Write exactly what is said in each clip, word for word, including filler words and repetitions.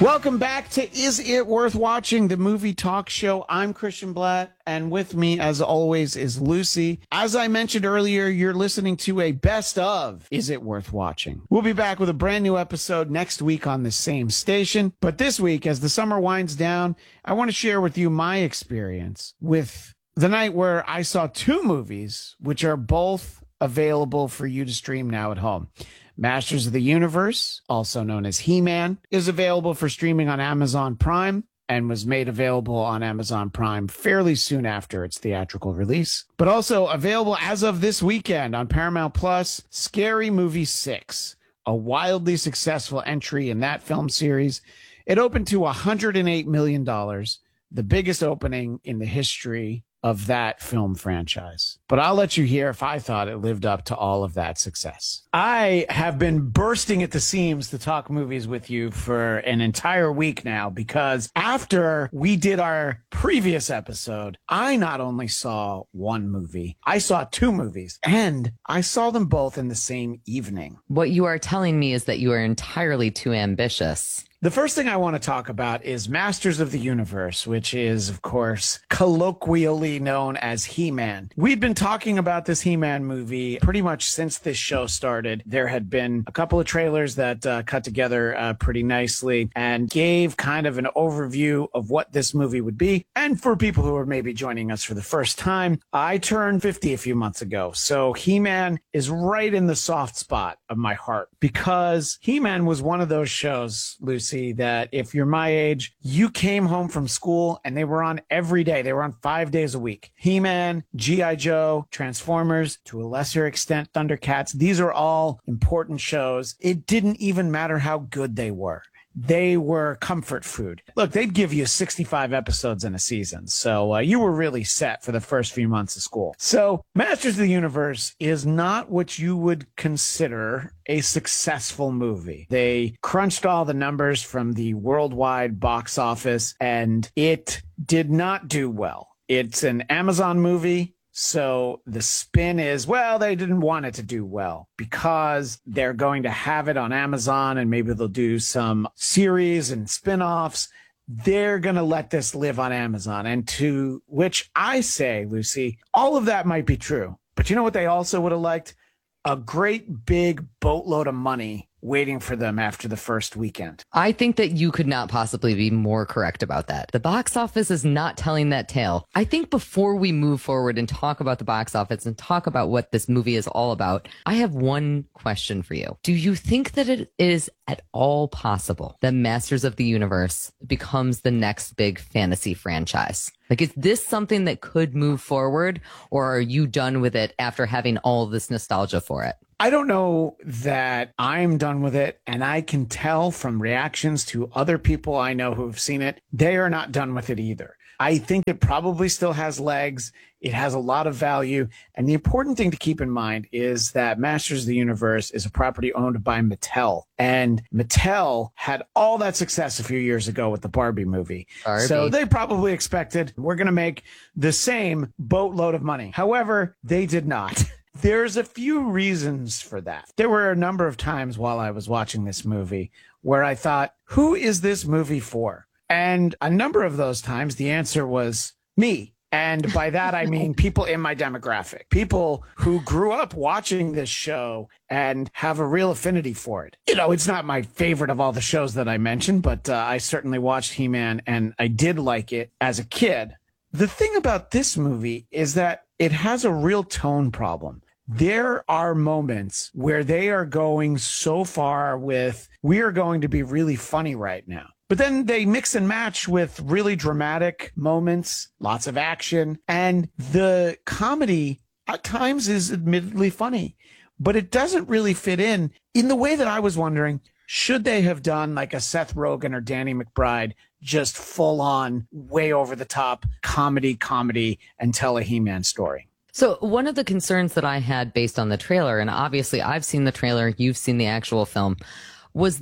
Welcome back to Is It Worth Watching, the movie talk show. I'm Christian Blatt, and with me, as always, is Lucy. As I mentioned earlier, you're listening to a best of Is It Worth Watching. We'll be back with a brand new episode next week on the same station. But this week, as the summer winds down, I want to share with you my experience with the night where I saw two movies, which are both available for you to stream now at home. Masters of the Universe, also known as He-Man, is available for streaming on Amazon Prime and was made available on Amazon Prime fairly soon after its theatrical release. But also available as of this weekend on Paramount Plus, Scary Movie six, a wildly successful entry in that film series. It opened to one hundred eight million dollars, the biggest opening in the history of that film franchise. But I'll let you hear if I thought it lived up to all of that success. I have been bursting at the seams to talk movies with you for an entire week now, because after we did our previous episode, I not only saw one movie, I saw two movies, and I saw them both in the same evening. What you are telling me is that you are entirely too ambitious. The first thing I want to talk about is Masters of the Universe, which is, of course, colloquially known as He-Man. We'd been talking about this He-Man movie pretty much since this show started. There had been a couple of trailers that uh, cut together uh, pretty nicely and gave kind of an overview of what this movie would be. And for people who are maybe joining us for the first time, I turned fifty a few months ago. So He-Man is right in the soft spot of my heart, because He-Man was one of those shows, Lucy, that if you're my age, you came home from school and they were on every day. They were on five days a week. He-Man, G I. Joe, Transformers, to a lesser extent, Thundercats. These are all important shows. It didn't even matter how good they were. They were comfort food. Look, they'd give you sixty-five episodes in a season, so uh, you were really set for the first few months of school. So Masters of the Universe is not what you would consider a successful movie. They crunched all the numbers from the worldwide box office, and it did not do well. It's an Amazon movie. So the spin is, well, they didn't want it to do well because they're going to have it on Amazon and maybe they'll do some series and spin-offs. They're going to let this live on Amazon. And to which I say, Lucy, all of that might be true. But you know what they also would have liked? A great big boatload of money waiting for them after the first weekend. I think that you could not possibly be more correct about that. The box office is not telling that tale. I think before we move forward and talk about the box office and talk about what this movie is all about, I have one question for you. Do you think that it is at all possible that Masters of the Universe becomes the next big fantasy franchise? Like, is this something that could move forward, or are you done with it after having all this nostalgia for it? I don't know that I'm done with it, and I can tell from reactions to other people I know who have seen it, they are not done with it either. I think it probably still has legs. It has a lot of value. And the important thing to keep in mind is that Masters of the Universe is a property owned by Mattel. And Mattel had all that success a few years ago with the Barbie movie. Barbie. So they probably expected, we're going to make the same boatload of money. However, they did not. There's a few reasons for that. There were a number of times while I was watching this movie where I thought, who is this movie for? And a number of those times, the answer was me. And by that, I mean people in my demographic, people who grew up watching this show and have a real affinity for it. You know, it's not my favorite of all the shows that I mentioned, but uh, I certainly watched He-Man and I did like it as a kid. The thing about this movie is that it has a real tone problem. There are moments where they are going so far with, we are going to be really funny right now. But then they mix and match with really dramatic moments, lots of action, and the comedy at times is admittedly funny, but it doesn't really fit in in the way that I was wondering, should they have done like a Seth Rogen or Danny McBride, just full on, way over the top comedy, comedy, and tell a He-Man story? So one of the concerns that I had based on the trailer, and obviously I've seen the trailer, you've seen the actual film, was that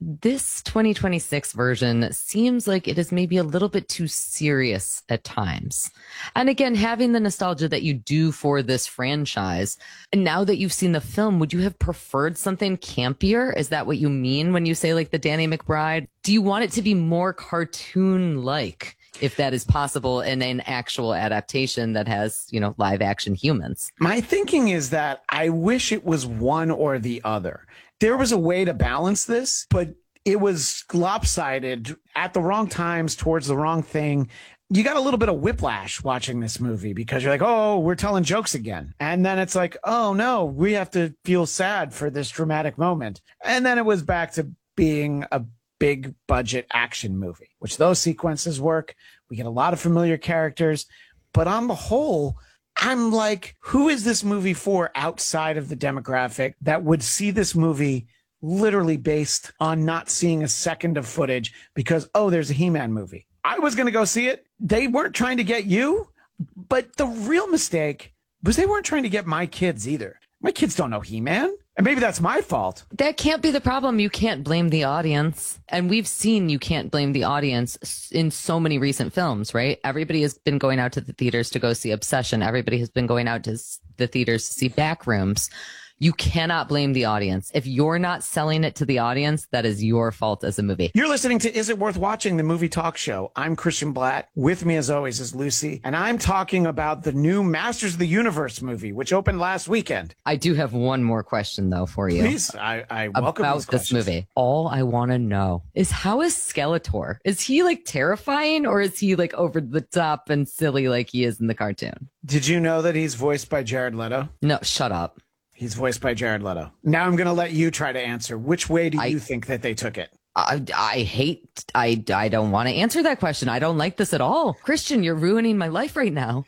This twenty twenty-six version seems like it is maybe a little bit too serious at times. And again, having the nostalgia that you do for this franchise, and now that you've seen the film, would you have preferred something campier? Is that what you mean when you say like the Danny McBride? Do you want it to be more cartoon-like, if that is possible in an actual adaptation that has, you know, live action humans? My thinking is that I wish it was one or the other. There was a way to balance this, but it was lopsided at the wrong times towards the wrong thing. You got a little bit of whiplash watching this movie because you're like, oh, we're telling jokes again. And then it's like, oh, no, we have to feel sad for this dramatic moment. And then it was back to being a big budget action movie, which those sequences work. We get a lot of familiar characters. But on the whole, I'm like, who is this movie for outside of the demographic that would see this movie literally based on not seeing a second of footage because, oh, there's a He-Man movie? I was going to go see it. They weren't trying to get you, but the real mistake was they weren't trying to get my kids either. My kids don't know He-Man. And maybe that's my fault. That can't be the problem. You can't blame the audience. And we've seen you can't blame the audience in so many recent films, right? Everybody has been going out to the theaters to go see Obsession. Everybody has been going out to the theaters to see Backrooms. You cannot blame the audience. If you're not selling it to the audience, that is your fault as a movie. You're listening to Is It Worth Watching, the movie talk show. I'm Christian Blatt. With me, as always, is Lucy. And I'm talking about the new Masters of the Universe movie, which opened last weekend. I do have one more question, though, for you. Please, I, I welcome about these this questions. movie. All I want to know is, how is Skeletor? Is he like terrifying, or is he like over the top and silly like he is in the cartoon? Did you know that he's voiced by Jared Leto? No, shut up. He's voiced by Jared Leto. Now I'm going to let you try to answer. Which way do I, you think that they took it? I, I hate, I, I don't want to answer that question. I don't like this at all. Christian, you're ruining my life right now.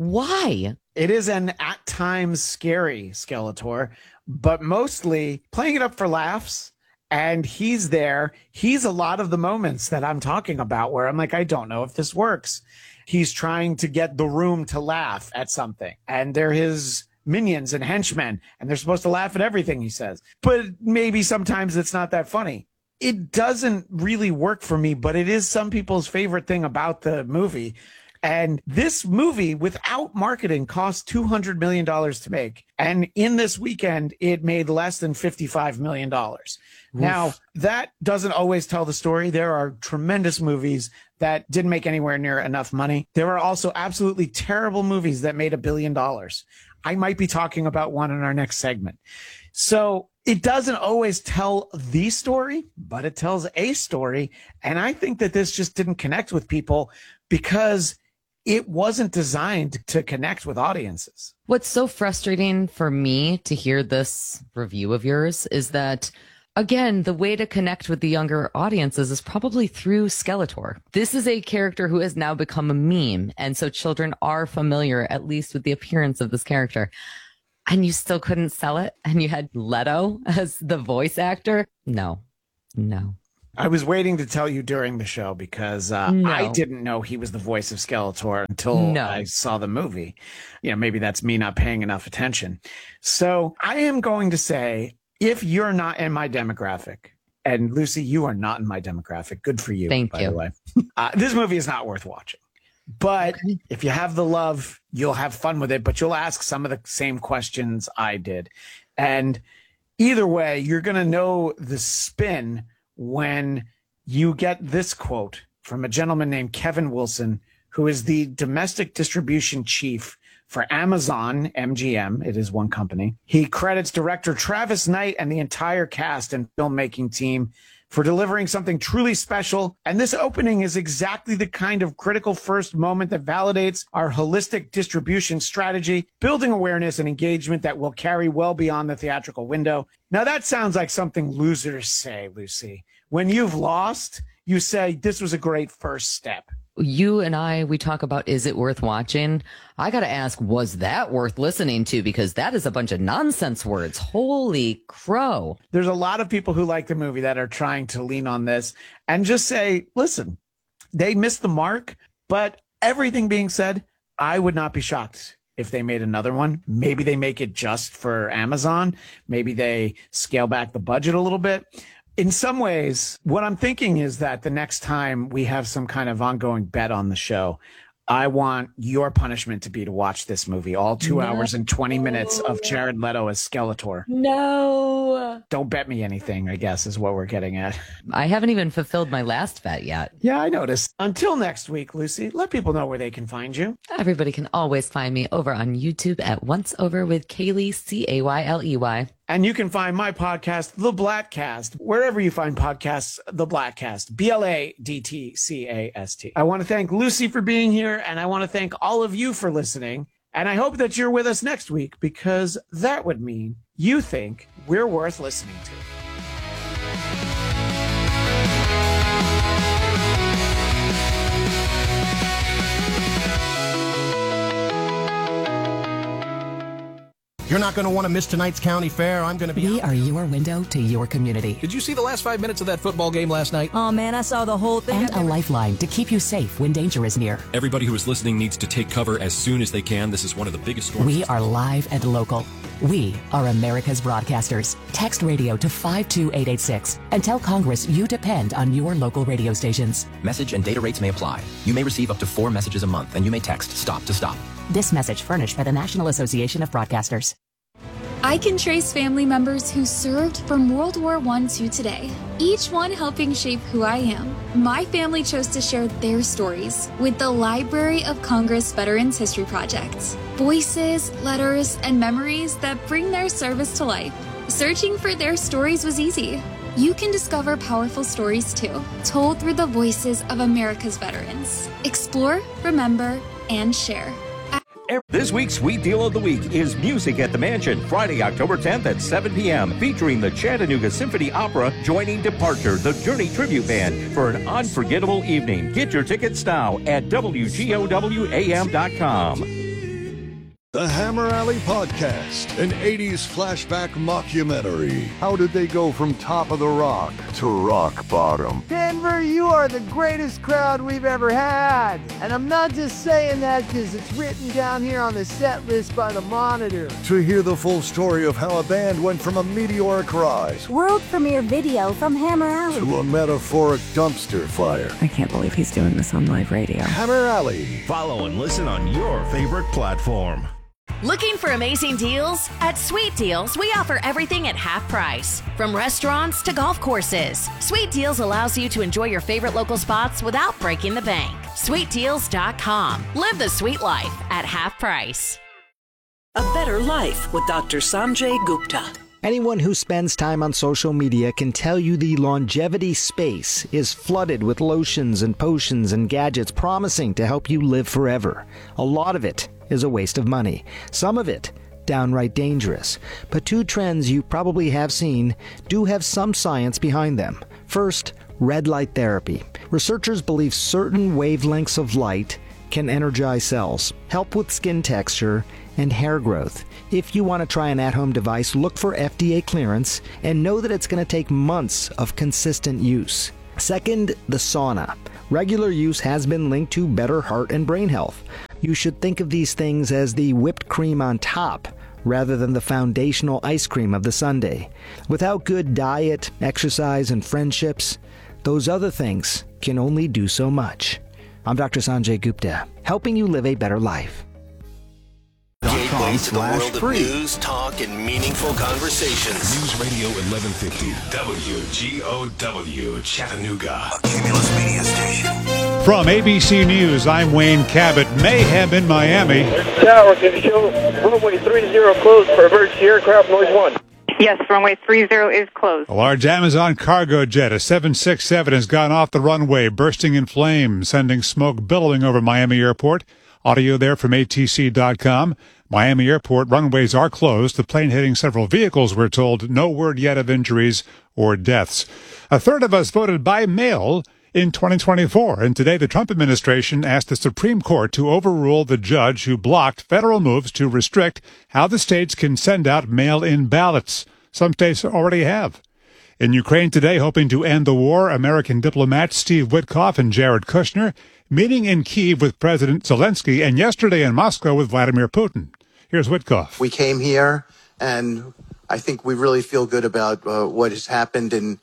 Why? It is an at times scary Skeletor, but mostly playing it up for laughs. And he's there. He's a lot of the moments that I'm talking about where I'm like, I don't know if this works. He's trying to get the room to laugh at something. And they're his minions and henchmen, and they're supposed to laugh at everything he says. But maybe sometimes it's not that funny. It doesn't really work for me, but it is some people's favorite thing about the movie. And this movie, without marketing, cost two hundred million dollars to make. And in this weekend, it made less than fifty-five million dollars. Oof. Now, that doesn't always tell the story. There are tremendous movies that didn't make anywhere near enough money. There are also absolutely terrible movies that made a billion dollars. I might be talking about one in our next segment. So it doesn't always tell the story, but it tells a story. And I think that this just didn't connect with people because it wasn't designed to connect with audiences. What's so frustrating for me to hear this review of yours is that, again, the way to connect with the younger audiences is probably through Skeletor. This is a character who has now become a meme, and so children are familiar, at least with the appearance of this character. And you still couldn't sell it, and you had Leto as the voice actor? No, no. I was waiting to tell you during the show because uh, no. I didn't know he was the voice of Skeletor until no. I saw the movie. You know, maybe that's me not paying enough attention. So I am going to say, if you're not in my demographic, and Lucy, you are not in my demographic. Good for you, Thank by you. the way. Uh, this movie is not worth watching. But okay. If you have the love, you'll have fun with it, but you'll ask some of the same questions I did. And either way, you're going to know the spin when you get this quote from a gentleman named Kevin Wilson, who is the domestic distribution chief for Amazon M G M. It is one company. He credits director Travis Knight and the entire cast and filmmaking team for delivering something truly special. And this opening is exactly the kind of critical first moment that validates our holistic distribution strategy, building awareness and engagement that will carry well beyond the theatrical window. Now, that sounds like something losers say, Lucy. When you've lost, you say, this was a great first step. You and I, we talk about, is it worth watching? I got to ask, was that worth listening to? Because that is a bunch of nonsense words. Holy crow. There's a lot of people who like the movie that are trying to lean on this and just say, listen, they missed the mark. But everything being said, I would not be shocked if they made another one. Maybe they make it just for Amazon. Maybe they scale back the budget a little bit. In some ways, what I'm thinking is that the next time we have some kind of ongoing bet on the show, I want your punishment to be to watch this movie, all two no. hours and twenty minutes of Jared Leto as Skeletor. No. Don't bet me anything, I guess, is what we're getting at. I haven't even fulfilled my last bet yet. Yeah, I noticed. Until next week, Lucy, let people know where they can find you. Everybody can always find me over on YouTube at Once Over with Kaylee, C A Y L E Y. And you can find my podcast, The Bladtcast, wherever you find podcasts, The Bladtcast, B L A D T C A S T. I want to thank Lucy for being here, and I want to thank all of you for listening. And I hope that you're with us next week, because that would mean you think we're worth listening to. You're not going to want to miss tonight's county fair. I'm going to be... We are your window to your community. Did you see the last five minutes of that football game last night? Oh, man, I saw the whole thing. And a lifeline to keep you safe when danger is near. Everybody who is listening needs to take cover as soon as they can. This is one of the biggest storms. We are live and local. We are America's broadcasters. Text radio to five two eight eight six and tell Congress you depend on your local radio stations. Message and data rates may apply. You may receive up to four messages a month, and you may text STOP to STOP. This message furnished by the National Association of Broadcasters. I can trace family members who served from World War One to today, each one helping shape who I am. My family chose to share their stories with the Library of Congress Veterans History Project. Voices, letters, and memories that bring their service to life. Searching for their stories was easy. You can discover powerful stories too, told through the voices of America's veterans. Explore, remember, and share. This week's Sweet Deal of the Week is Music at the Mansion, Friday, October tenth at seven p.m., featuring the Chattanooga Symphony Opera joining Departure, the Journey Tribute Band, for an unforgettable evening. Get your tickets now at W G O W A M dot com. The Hammer Alley Podcast, an eighties flashback mockumentary. How did they go from top of the rock to rock bottom? Denver, you are the greatest crowd we've ever had. And I'm not just saying that because it's written down here on the set list by the Monitor. To hear the full story of how a band went from a meteoric rise, world premiere video from Hammer Alley, to a metaphoric dumpster fire. I can't believe he's doing this on live radio. Hammer Alley. Follow and listen on your favorite platform. Looking for amazing deals? At Sweet Deals, we offer everything at half price. From restaurants to golf courses, Sweet Deals allows you to enjoy your favorite local spots without breaking the bank. sweet deals dot com. Live the sweet life at half price. A better life with Doctor Sanjay Gupta. Anyone who spends time on social media can tell you the longevity space is flooded with lotions and potions and gadgets promising to help you live forever. A lot of it is a waste of money. Some of it downright dangerous. But two trends you probably have seen do have some science behind them. First, red light therapy. Researchers believe certain wavelengths of light can energize cells, help with skin texture, and hair growth. If you want to try an at-home device, look for F D A clearance and know that it's going to take months of consistent use. Second, the sauna. Regular use has been linked to better heart and brain health. You should think of these things as the whipped cream on top, rather than the foundational ice cream of the sundae. Without good diet, exercise, and friendships, those other things can only do so much. I'm Doctor Sanjay Gupta, helping you live a better life. Gateway to the world of news, talk, and meaningful conversations. News Radio eleven fifty, W G O W, Chattanooga. A Cumulus media station. From A B C News, I'm Wayne Cabot. Mayhem in Miami. Tower can show runway three zero closed for emergency aircraft noise one. Yes, runway three zero is closed. A large Amazon cargo jet, a seven sixty-seven, has gone off the runway, bursting in flames, sending smoke billowing over Miami Airport. Audio there from A T C dot com. Miami Airport runways are closed. The plane hitting several vehicles, we're told. No word yet of injuries or deaths. A third of us voted by mail in twenty twenty-four, and today the Trump administration asked the Supreme Court to overrule the judge who blocked federal moves to restrict how the states can send out mail-in ballots. Some states already have. In Ukraine today, hoping to end the war, American diplomats Steve Witkoff and Jared Kushner meeting in Kyiv with President Zelensky, and yesterday in Moscow with Vladimir Putin. Here's Witkoff. We came here, and I think we really feel good about uh, what has happened, and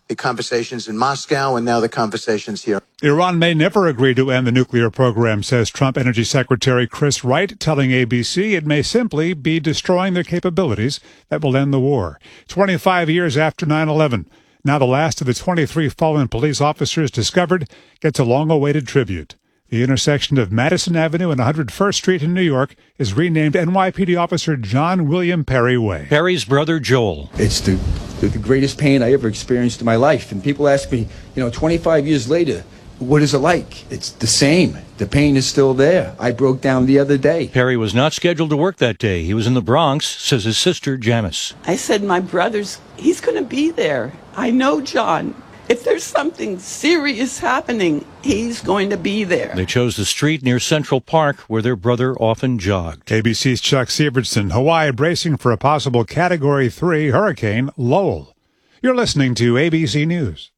the conversations in Moscow and now the conversations here. Iran may never agree to end the nuclear program, says Trump Energy Secretary Chris Wright, telling A B C it may simply be destroying their capabilities that will end the war. twenty-five years after nine eleven, now the last of the twenty-three fallen police officers discovered gets a long-awaited tribute. The intersection of Madison Avenue and one hundred first Street in New York is renamed N Y P D Officer John William Perry Way. Perry's brother, Joel. It's the, the, the greatest pain I ever experienced in my life. And people ask me, you know, twenty-five years later, what is it like? It's the same. The pain is still there. I broke down the other day. Perry was not scheduled to work that day. He was in the Bronx, says his sister, Janice. I said, my brother's, he's going to be there. I know John. If there's something serious happening, he's going to be there. They chose the street near Central Park where their brother often jogged. A B C's Chuck Sievertson. Hawaii bracing for a possible Category three hurricane, Lowell. You're listening to A B C News.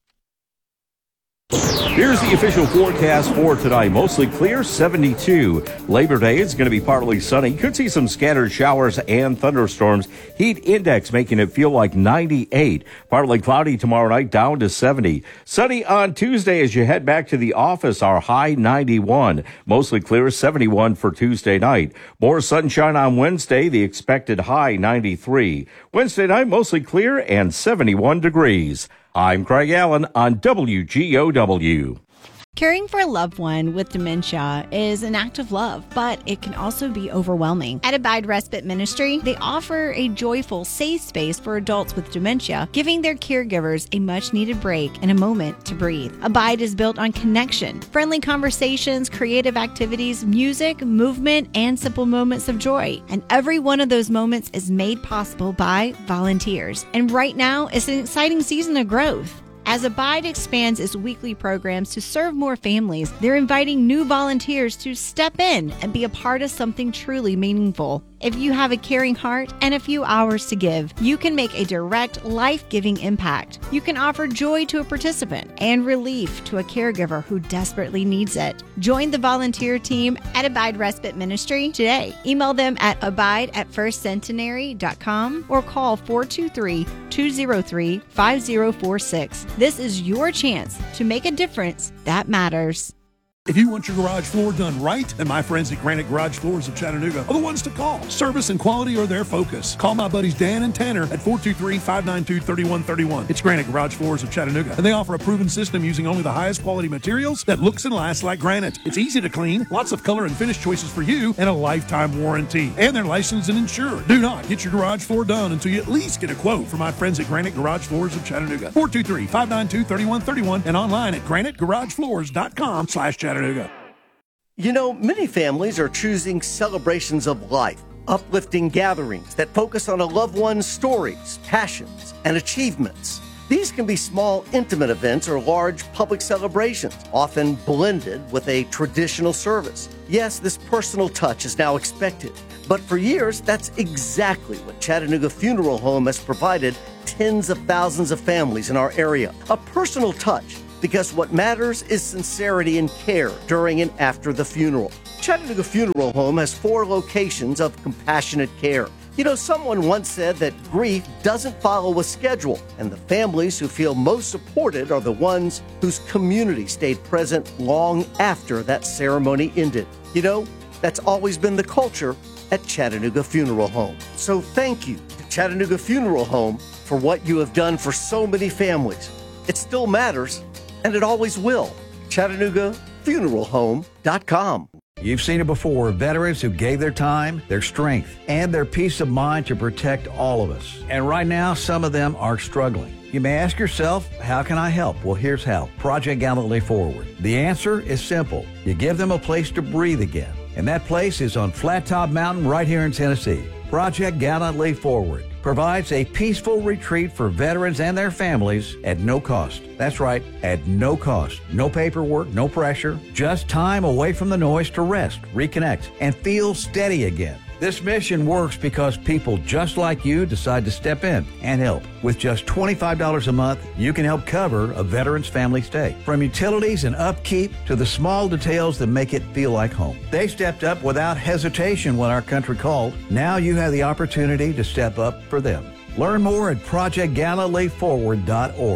Here's the official forecast for tonight. Mostly clear, seventy-two. Labor Day, it's going to be partly sunny. Could see some scattered showers and thunderstorms. Heat index making it feel like ninety-eight. Partly cloudy tomorrow night, down to seventy. Sunny on Tuesday as you head back to the office. Our high, ninety-one. Mostly clear, seventy-one for Tuesday night. More sunshine on Wednesday. The expected high, ninety-three. Wednesday night, mostly clear and seventy-one degrees. I'm Craig Allen on W G O W. Caring for a loved one with dementia is an act of love, but it can also be overwhelming. At Abide Respite Ministry, they offer a joyful, safe space for adults with dementia, giving their caregivers a much-needed break and a moment to breathe. Abide is built on connection, friendly conversations, creative activities, music, movement, and simple moments of joy. And every one of those moments is made possible by volunteers. And right now, it's an exciting season of growth. As Abide expands its weekly programs to serve more families, they're inviting new volunteers to step in and be a part of something truly meaningful. If you have a caring heart and a few hours to give, you can make a direct, life-giving impact. You can offer joy to a participant and relief to a caregiver who desperately needs it. Join the volunteer team at Abide Respite Ministry today. Email them at abide at first centenary dot com or call four two three, two zero three, five zero four six. This is your chance to make a difference that matters. If you want your garage floor done right, then my friends at Granite Garage Floors of Chattanooga are the ones to call. Service and quality are their focus. Call my buddies Dan and Tanner at four two three, five nine two, three one three one. It's Granite Garage Floors of Chattanooga, and they offer a proven system using only the highest quality materials that looks and lasts like granite. It's easy to clean, lots of color and finish choices for you, and a lifetime warranty. And they're licensed and insured. Do not get your garage floor done until you at least get a quote from my friends at Granite Garage Floors of Chattanooga. four two three, five nine two, three one three one and online at granite garage floors dot com slash Chattanooga. You know, many families are choosing celebrations of life, uplifting gatherings that focus on a loved one's stories, passions, and achievements. These can be small, intimate events or large public celebrations, often blended with a traditional service. Yes, this personal touch is now expected, but for years, that's exactly what Chattanooga Funeral Home has provided tens of thousands of families in our area. A personal touch. Because what matters is sincerity and care during and after the funeral. Chattanooga Funeral Home has four locations of compassionate care. You know, someone once said that grief doesn't follow a schedule, and the families who feel most supported are the ones whose community stayed present long after that ceremony ended. You know, that's always been the culture at Chattanooga Funeral Home. So thank you to Chattanooga Funeral Home for what you have done for so many families. It still matters. And it always will. Chattanooga Funeral Home dot com. You've seen it before. Veterans who gave their time, their strength, and their peace of mind to protect all of us. And right now, some of them are struggling. You may ask yourself, how can I help? Well, here's how. Project Gallantly Forward. The answer is simple. You give them a place to breathe again. And that place is on Flat Top Mountain right here in Tennessee. Project Gallantly Forward provides a peaceful retreat for veterans and their families at no cost. That's right, at no cost. No paperwork, no pressure, just time away from the noise to rest, reconnect, and feel steady again. This mission works because people just like you decide to step in and help. With just twenty-five dollars a month, you can help cover a veteran's family stay. From utilities and upkeep to the small details that make it feel like home. They stepped up without hesitation when our country called. Now you have the opportunity to step up for them. Learn more at project gallantly forward dot org.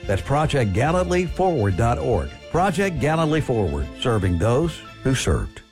That's project gallantly forward dot org. Project Gallantly Forward, serving those who served.